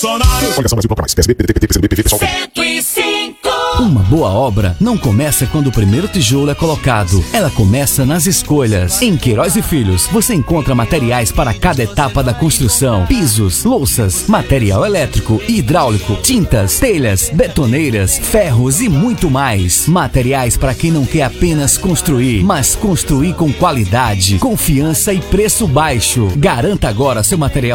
Coligação Brasil Bloco Mais. PSB, PDT, PT, PCdoB, PV, PSOL. 105. Uma boa obra não começa quando o primeiro tijolo é colocado. Ela começa nas escolhas. Em Queiroz e Filhos, você encontra materiais para cada etapa da construção. Pisos, louças, material elétrico e hidráulico, tintas, telhas, betoneiras, ferros e muito mais. Materiais para quem não quer apenas construir, mas construir com qualidade, confiança e preço baixo. Garanta agora seu material